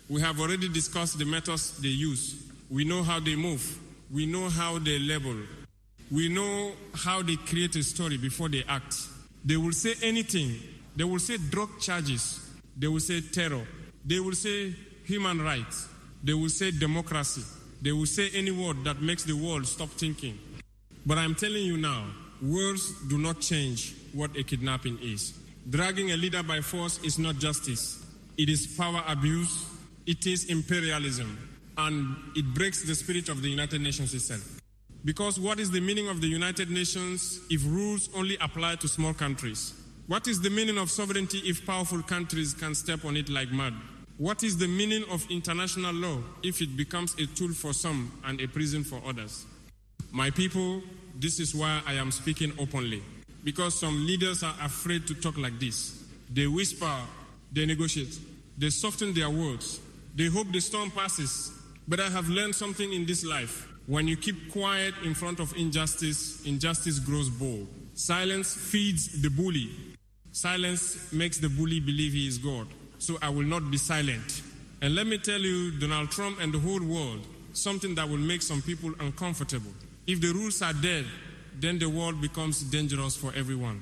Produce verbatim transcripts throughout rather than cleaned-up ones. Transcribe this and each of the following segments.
We have already discussed the methods they use. We know how they move. We know how they label. We know how they create a story before they act. They will say anything. They will say drug charges. They will say terror. They will say human rights. They will say democracy. They will say any word that makes the world stop thinking. But I'm telling you now, words do not change what a kidnapping is. Dragging a leader by force is not justice. It is power abuse. It is imperialism. And it breaks the spirit of the United Nations itself. Because what is the meaning of the United Nations if rules only apply to small countries? What is the meaning of sovereignty if powerful countries can step on it like mud? What is the meaning of international law if it becomes a tool for some and a prison for others? My people, this is why I am speaking openly. Because some leaders are afraid to talk like this. They whisper, they negotiate, they soften their words. They hope the storm passes. But I have learned something in this life. When you keep quiet in front of injustice, injustice grows bold. Silence feeds the bully. Silence makes the bully believe he is God. So I will not be silent. And let me tell you, Donald Trump and the whole world, something that will make some people uncomfortable. If the rules are dead, then the world becomes dangerous for everyone.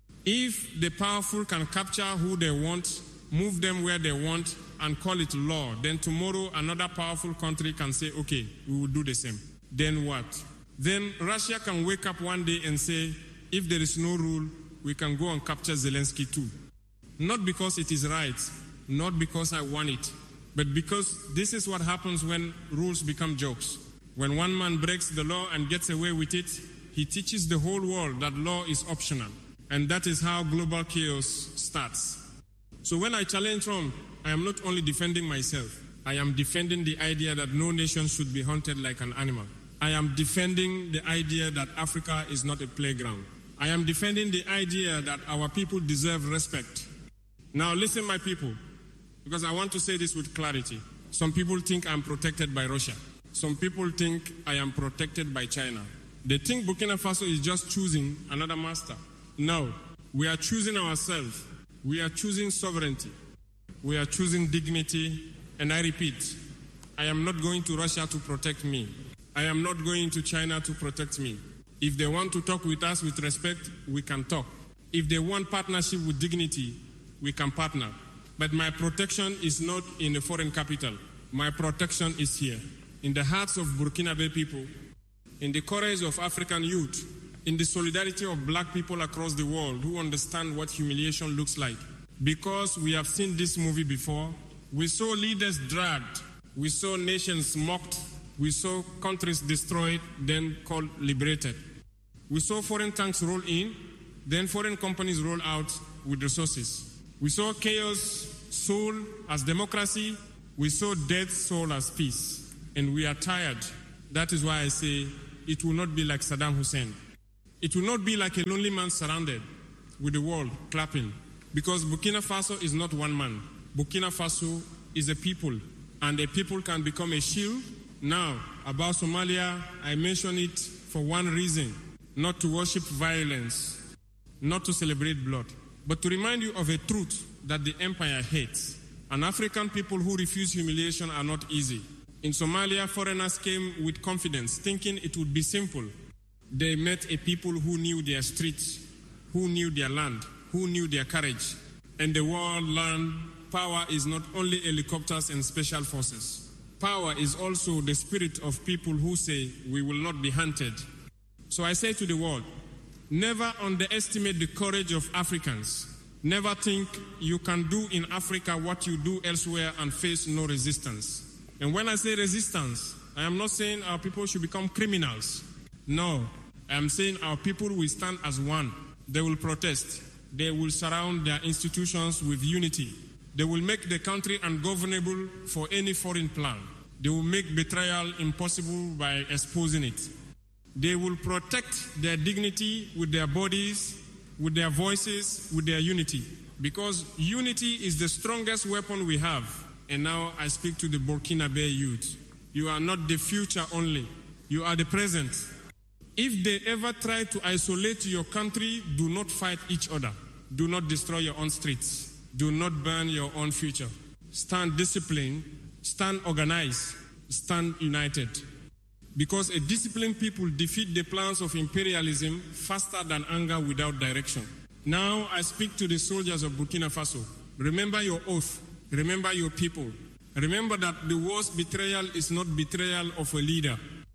If the powerful can capture who they want, move them where they want, and call it law, then tomorrow another powerful country can say, okay, we will do the same. Then what? Then Russia can wake up one day and say, if there is no rule, we can go and capture Zelensky too. Not because it is right, not because I want it, but because this is what happens when rules become jokes. When one man breaks the law and gets away with it, he teaches the whole world that law is optional. And that is how global chaos starts. So when I challenge Trump, I am not only defending myself, I am defending the idea that no nation should be hunted like an animal. I am defending the idea that Africa is not a playground. I am defending the idea that our people deserve respect. Now listen, my people, because I want to say this with clarity. Some people think I'm protected by Russia. Some people think I am protected by China. They think Burkina Faso is just choosing another master. No, we are choosing ourselves. We are choosing sovereignty. We are choosing dignity. And I repeat, I am not going to Russia to protect me. I am not going to China to protect me. If they want to talk with us with respect, we can talk. If they want partnership with dignity, we can partner. But my protection is not in a foreign capital. My protection is here, in the hearts of Burkinabe people, in the courage of African youth, in the solidarity of black people across the world who understand what humiliation looks like. Because we have seen this movie before, we saw leaders dragged, we saw nations mocked, we saw countries destroyed, then called liberated. We saw foreign tanks roll in, then foreign companies roll out with resources. We saw chaos sold as democracy, we saw death sold as peace. And we are tired. That is why I say it will not be like Saddam Hussein. It will not be like a lonely man surrounded with the world clapping. Because Burkina Faso is not one man. Burkina Faso is a people. And a people can become a shield. Now, about Somalia, I mention it for one reason. Not to worship violence. Not to celebrate blood. But to remind you of a truth that the empire hates. And African people who refuse humiliation are not easy. In Somalia, foreigners came with confidence, thinking it would be simple. They met a people who knew their streets, who knew their land, who knew their courage. And the world learned power is not only helicopters and special forces. Power is also the spirit of people who say, we will not be hunted. So I say to the world, never underestimate the courage of Africans. Never think you can do in Africa what you do elsewhere and face no resistance. And when I say resistance, I am not saying our people should become criminals. No, I am saying our people will stand as one. They will protest. They will surround their institutions with unity. They will make the country ungovernable for any foreign plan. They will make betrayal impossible by exposing it. They will protect their dignity with their bodies, with their voices, with their unity. Because unity is the strongest weapon we have. And now I speak to the Burkinabe youth. You are not the future only. You are the present. If they ever try to isolate your country, do not fight each other. Do not destroy your own streets. Do not burn your own future. Stand disciplined stand organized, stand united. Because a disciplined people defeat the plans of imperialism faster than anger without direction. Now I speak to the soldiers of Burkina Faso. Remember your oath. Remember your people. Remember that the worst betrayal is not betrayal of a leader.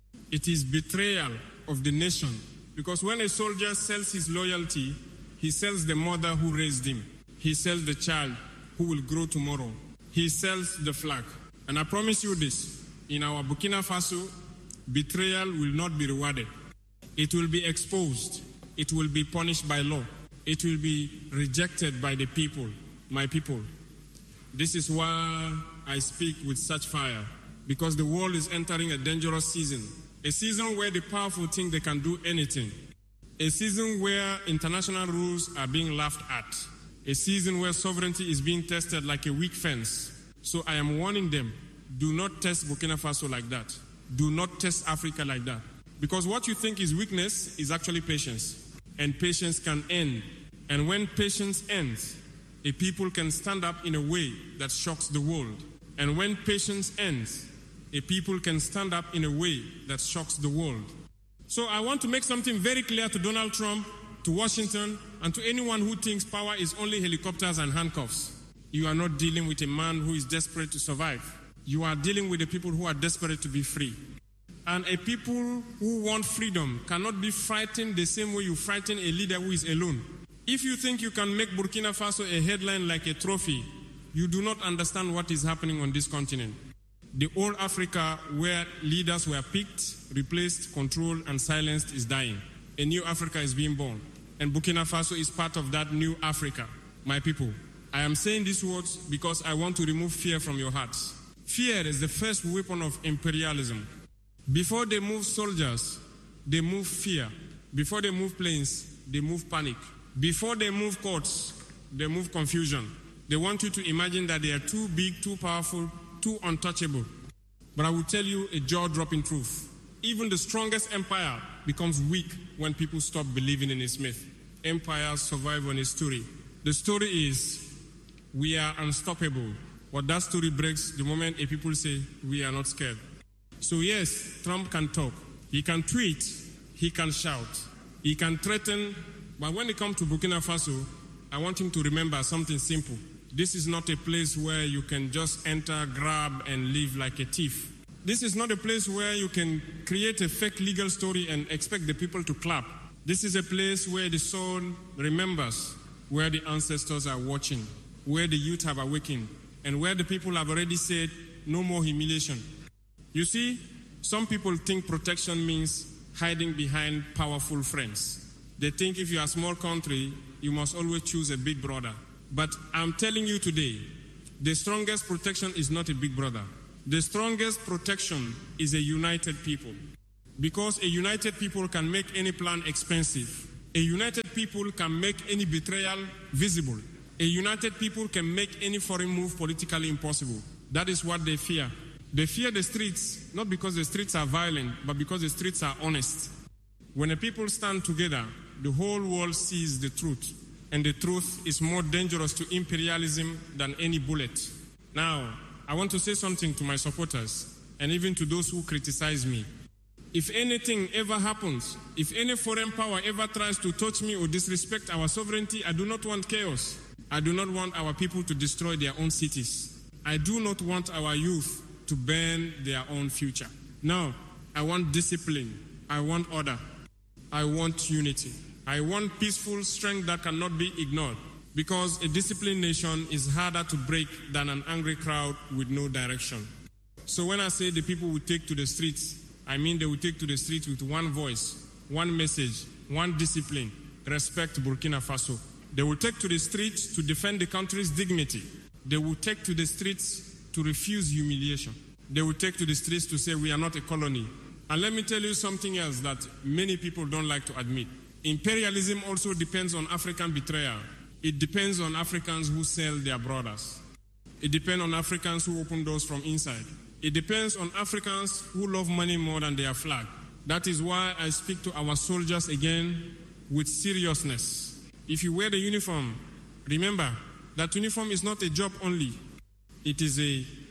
It is betrayal of the nation. Because when a soldier sells his loyalty, he sells the mother who raised him. He sells the child who will grow tomorrow. He sells the flag. And I promise you this, in our Burkina Faso, betrayal will not be rewarded. It will be exposed. It will be punished by law. It will be rejected by the people, my people. This is why I speak with such fire, because the world is entering a dangerous season, a season where the powerful think they can do anything, a season where international rules are being laughed at, a season where sovereignty is being tested like a weak fence. So I am warning them, do not test Burkina Faso like that. Do not test Africa like that. Because what you think is weakness is actually patience. And patience can end. And when patience ends, a people can stand up in a way that shocks the world. And when patience ends, a people can stand up in a way that shocks the world. So I want to make something very clear to Donald Trump, to Washington, and to anyone who thinks power is only helicopters and handcuffs. You are not dealing with a man who is desperate to survive. You are dealing with the people who are desperate to be free. And a people who want freedom cannot be frightened the same way you frighten a leader who is alone. If you think you can make Burkina Faso a headline like a trophy, you do not understand what is happening on this continent. The old Africa where leaders were picked, replaced, controlled, and silenced is dying. A new Africa is being born. And Burkina Faso is part of that new Africa. My people, I am saying these words because I want to remove fear from your hearts. Fear is the first weapon of imperialism. Before they move soldiers, they move fear. Before they move planes, they move panic. Before they move courts, they move confusion. They want you to imagine that they are too big, too powerful, too untouchable. But I will tell you a jaw-dropping truth. Even the strongest empire becomes weak when people stop believing in its myth. Empires survive on a story. The story is, we are unstoppable. But that story breaks the moment a people say, we are not scared. So yes, Trump can talk. He can tweet. He can shout. He can threaten. But when it comes to Burkina Faso, I want him to remember something simple. This is not a place where you can just enter, grab, and live like a thief. This is not a place where you can create a fake legal story and expect the people to clap. This is a place where the soul remembers, where the ancestors are watching, where the youth have awakened, and where the people have already said, no more humiliation. You see, some people think protection means hiding behind powerful friends. They think if you are a small country, you must always choose a big brother. But I'm telling you today, the strongest protection is not a big brother. The strongest protection is a united people. Because a united people can make any plan expensive. A united people can make any betrayal visible. A united people can make any foreign move politically impossible. That is what they fear. They fear the streets, not because the streets are violent, but because the streets are honest. When a people stand together, the whole world sees the truth. And the truth is more dangerous to imperialism than any bullet. Now, I want to say something to my supporters, and even to those who criticize me. If anything ever happens, if any foreign power ever tries to touch me or disrespect our sovereignty, I do not want chaos. I do not want our people to destroy their own cities. I do not want our youth to burn their own future. No, I want discipline. I want order. I want unity. I want peaceful strength that cannot be ignored, because a disciplined nation is harder to break than an angry crowd with no direction. So when I say the people will take to the streets, I mean they will take to the streets with one voice, one message, one discipline: respect Burkina Faso. They will take to the streets to defend the country's dignity. They will take to the streets to refuse humiliation. They will take to the streets to say we are not a colony. And let me tell you something else that many people don't like to admit. Imperialism also depends on African betrayal. It depends on Africans who sell their brothers. It depends on Africans who open doors from inside. It depends on Africans who love money more than their flag. That is why I speak to our soldiers again with seriousness. If you wear the uniform, remember that uniform is not a job only. It is a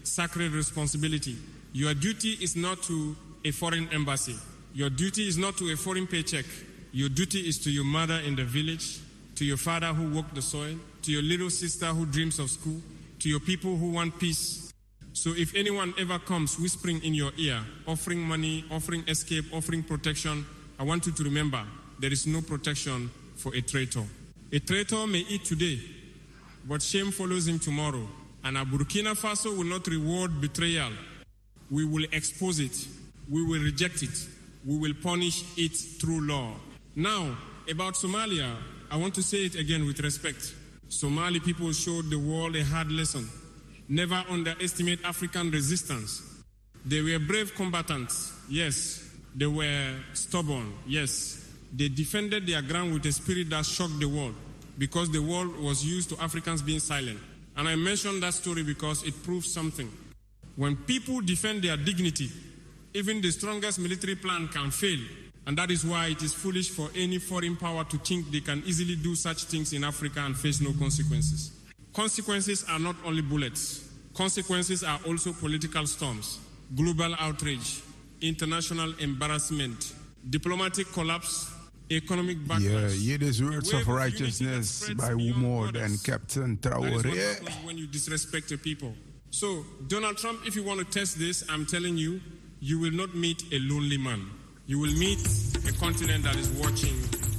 sacred responsibility. Your duty is not to a foreign embassy. Your duty is not to a foreign paycheck. Your duty is to your mother in the village, to your father who walked the soil, to your little sister who dreams of school, to your people who want peace. So if anyone ever comes whispering in your ear, offering money, offering escape, offering protection, I want you to remember there is no protection for a traitor. A traitor may eat today, but shame follows him tomorrow. And a Burkina Faso will not reward betrayal. We will expose it. We will reject it. We will punish it through law. Now, about Somalia, I want to say it again with respect. Somali people showed the world a hard lesson. Never underestimate African resistance. They were brave combatants, yes. They were stubborn, yes. They defended their ground with a spirit that shocked the world because the world was used to Africans being silent. And I mentioned that story because it proves something. When people defend their dignity, even the strongest military plan can fail. And that is why it is foolish for any foreign power to think they can easily do such things in Africa and face no consequences. Consequences are not only bullets. Consequences are also political storms, global outrage, international embarrassment, diplomatic collapse, economic backlash. Yeah, hear these words of righteousness by Umar and Captain Traoré. That is what happens when you disrespect a people. So, Donald Trump, if you want to test this, I'm telling you, you will not meet a lonely man. You will meet a continent that is watching